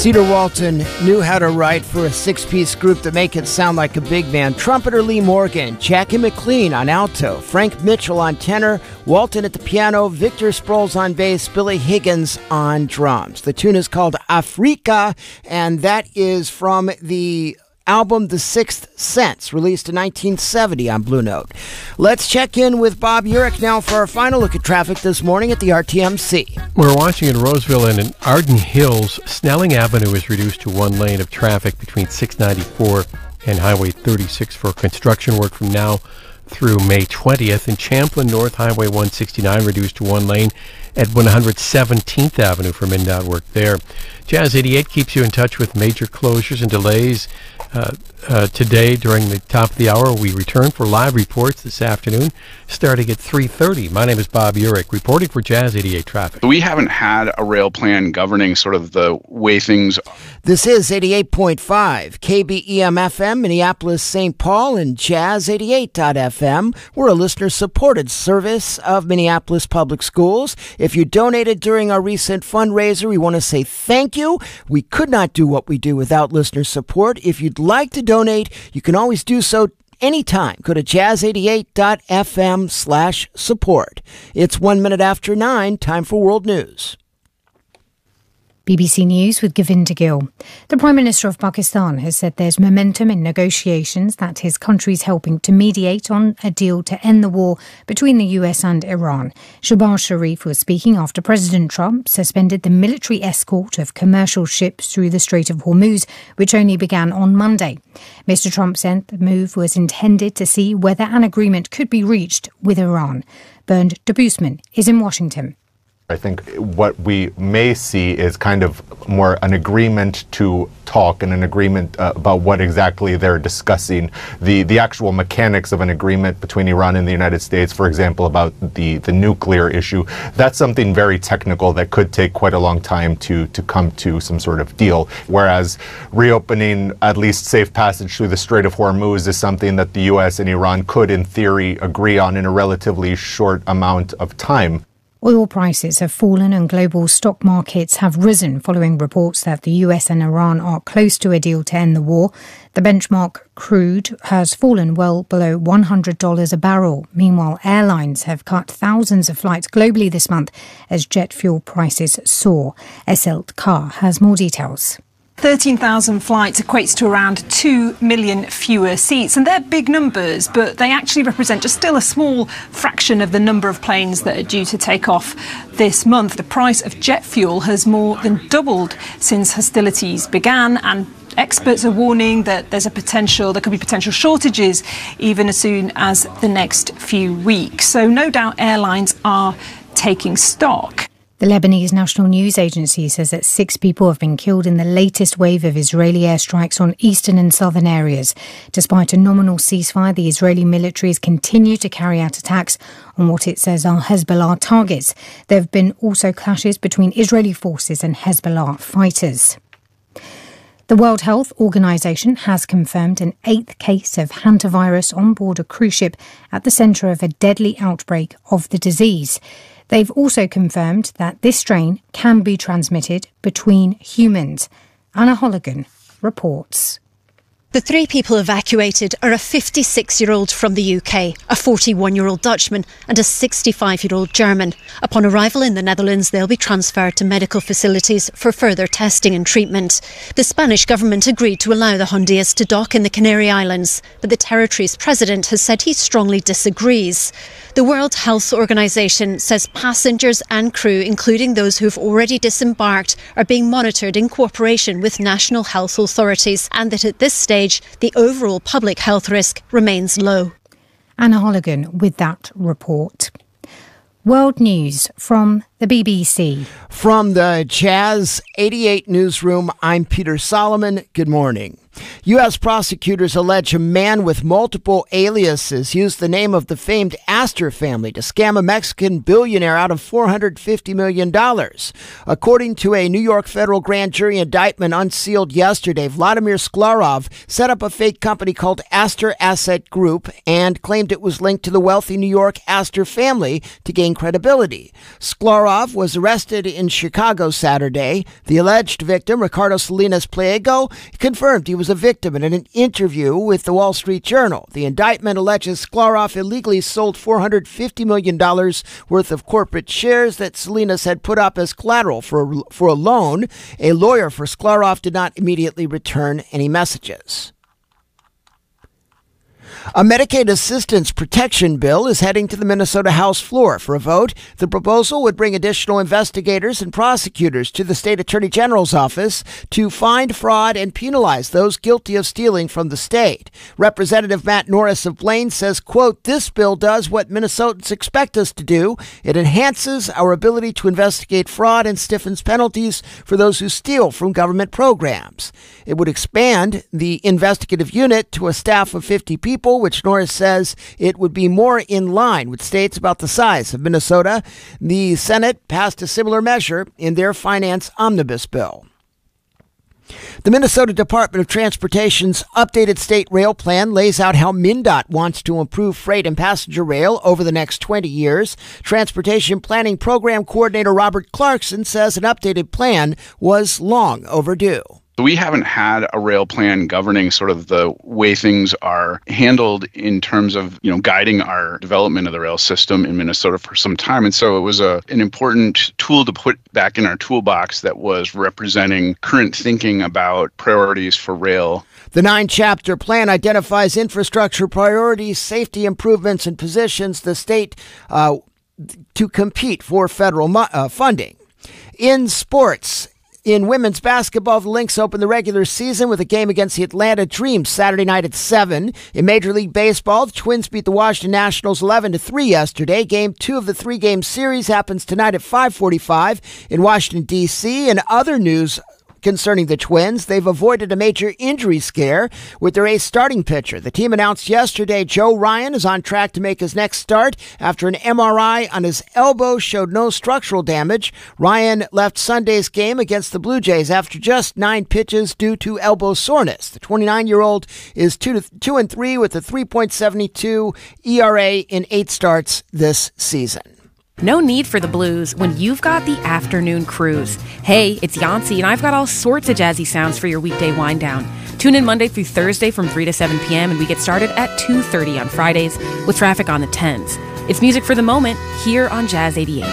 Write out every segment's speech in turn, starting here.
Cedar Walton knew how to write for a six-piece group that make it sound like a big band. Trumpeter Lee Morgan, Jackie McLean on alto, Frank Mitchell on tenor, Walton at the piano, Victor Sproles on bass, Billy Higgins on drums. The tune is called Africa, and that is from the album The Sixth Sense, released in 1970 on Blue Note. Let's check in with Bob Urich now for our final look at traffic this morning at the RTMC. We're watching in Roseville and in Arden Hills. Snelling Avenue is reduced to one lane of traffic between 694 and Highway 36 for construction work from now through May 20th. In Champlin North, Highway 169 reduced to one lane at 117th Avenue for MnDOT work there. Jazz 88 keeps you in touch with major closures and delays. Today, during the top of the hour, we return for live reports this afternoon, starting at 3:30. My name is Bob Urich, reporting for Jazz 88 Traffic. We haven't had a rail plan governing sort of the way things. This is 88.5 KBEM-FM, Minneapolis, St. Paul, and Jazz 88.FM. We're a listener-supported service of Minneapolis Public Schools. If you donated during our recent fundraiser, we want to say thank you. We could not do what we do without listener support. If you'd like to donate, you can always do so anytime. Go to jazz88.fm/support. It's 1 minute after 9, time for World News. BBC News with Govinda Gill. The Prime Minister of Pakistan has said there's momentum in negotiations that his country is helping to mediate on a deal to end the war between the US and Iran. Shehbaz Sharif was speaking after President Trump suspended the military escort of commercial ships through the Strait of Hormuz, which only began on Monday. Mr. Trump said the move was intended to see whether an agreement could be reached with Iran. Bernd de Boosman is in Washington. I think what we may see is kind of more an agreement to talk and an agreement about what exactly they're discussing. The actual mechanics of an agreement between Iran and the United States, for example, about the nuclear issue, that's something very technical that could take quite a long time to come to some sort of deal. Whereas reopening at least safe passage through the Strait of Hormuz is something that the US and Iran could, in theory, agree on in a relatively short amount of time. Oil prices have fallen and global stock markets have risen following reports that the US and Iran are close to a deal to end the war. The benchmark crude has fallen well below $100 a barrel. Meanwhile, airlines have cut thousands of flights globally this month as jet fuel prices soar. Eselt Carr has more details. 13,000 flights equates to around 2 million fewer seats, and they're big numbers, but they actually represent just still a small fraction of the number of planes that are due to take off this month. The price of jet fuel has more than doubled since hostilities began, and experts are warning that there could be potential shortages even as soon as the next few weeks. So no doubt airlines are taking stock. The Lebanese National News Agency says that 6 people have been killed in the latest wave of Israeli airstrikes on eastern and southern areas. Despite a nominal ceasefire, the Israeli military has continued to carry out attacks on what it says are Hezbollah targets. There have been also clashes between Israeli forces and Hezbollah fighters. The World Health Organization has confirmed an 8th case of hantavirus on board a cruise ship at the centre of a deadly outbreak of the disease. They've also confirmed that this strain can be transmitted between humans. Anna Holligan reports. The 3 people evacuated are a 56-year-old from the UK, a 41-year-old Dutchman and a 65-year-old German. Upon arrival in the Netherlands, they'll be transferred to medical facilities for further testing and treatment. The Spanish government agreed to allow the Hondias to dock in the Canary Islands, but the territory's president has said he strongly disagrees. The World Health Organization says passengers and crew, including those who've already disembarked, are being monitored in cooperation with national health authorities, and that at this stage the overall public health risk remains low. Anna Holligan with that report. World News from the BBC. From the Jazz 88 newsroom, I'm Peter Solomon. Good morning. U.S. prosecutors allege a man with multiple aliases used the name of the famed Astor family to scam a Mexican billionaire out of $450 million. According to a New York federal grand jury indictment unsealed yesterday, Vladimir Sklarov set up a fake company called Astor Asset Group and claimed it was linked to the wealthy New York Astor family to gain credibility. Sklarov was arrested in Chicago Saturday. The alleged victim, Ricardo Salinas Pliego, confirmed he was a victim in an interview with the Wall Street Journal. The indictment alleges Sklarov illegally sold $450 million worth of corporate shares that Salinas had put up as collateral for a loan. A lawyer for Sklarov did not immediately return any messages. A Medicaid assistance protection bill is heading to the Minnesota House floor for a vote. The proposal would bring additional investigators and prosecutors to the state attorney general's office to find fraud and penalize those guilty of stealing from the state. Representative Matt Norris of Blaine says, quote, "This bill does what Minnesotans expect us to do. It enhances our ability to investigate fraud and stiffens penalties for those who steal from government programs. It would expand the investigative unit to a staff of 50 people, which Norris says it would be more in line with states about the size of Minnesota. The Senate passed a similar measure in their finance omnibus bill. The Minnesota Department of Transportation's updated state rail plan lays out how MnDOT wants to improve freight and passenger rail over the next 20 years. Transportation Planning Program Coordinator Robert Clarkson says an updated plan was long overdue. So we haven't had a rail plan governing sort of the way things are handled in terms of, guiding our development of the rail system in Minnesota for some time. And so it was an important tool to put back in our toolbox that was representing current thinking about priorities for rail. The 9-chapter plan identifies infrastructure priorities, safety improvements, and positions the state to compete for federal funding. In sports, in women's basketball, the Lynx opened the regular season with a game against the Atlanta Dream Saturday night at 7. In Major League Baseball, the Twins beat the Washington Nationals 11-3 yesterday. Game 2 of the 3-game series happens tonight at 5:45 in Washington, D.C. And other news concerning the Twins, they've avoided a major injury scare with their ace starting pitcher. The team announced yesterday Joe Ryan is on track to make his next start after an MRI on his elbow showed no structural damage. Ryan left Sunday's game against the Blue Jays after just 9 pitches due to elbow soreness. The 29-year-old is 2-3 with a 3.72 ERA in 8 starts this season. No need for the blues when you've got the afternoon cruise. Hey, it's Yancey, and I've got all sorts of jazzy sounds for your weekday wind down. Tune in Monday through Thursday from 3 to 7 p.m., and we get started at 2:30 on Fridays with traffic on the 10s. It's music for the moment here on Jazz 88.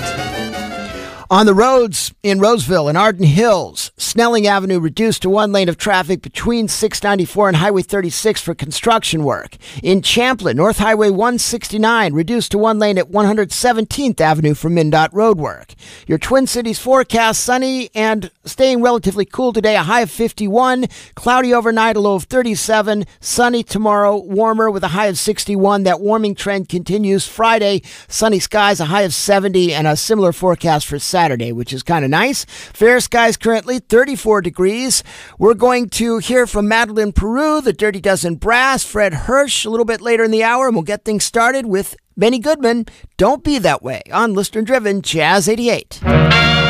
On the roads in Roseville and Arden Hills, Snelling Avenue reduced to one lane of traffic between 694 and Highway 36 for construction work. In Champlin, North Highway 169 reduced to one lane at 117th Avenue for MnDOT road work. Your Twin Cities forecast: sunny and staying relatively cool today, a high of 51. Cloudy overnight, a low of 37. Sunny tomorrow, warmer with a high of 61. That warming trend continues Friday. Sunny skies, a high of 70, and a similar forecast for Saturday, which is kind of nice. Fair skies currently 34 degrees. We're going to hear from Madeline Peru, the Dirty Dozen Brass, Fred Hirsch a little bit later in the hour, and we'll get things started with Benny Goodman. Don't Be That Way on Listener Driven Jazz 88.